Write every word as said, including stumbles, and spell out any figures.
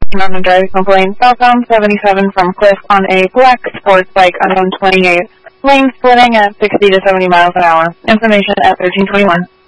Mountain Drive complaint. Southbound seventy-seven from Cliff on a black sports bike, unknown twenty-eight. Lane splitting at sixty to seventy miles an hour. Information at thirteen twenty-one.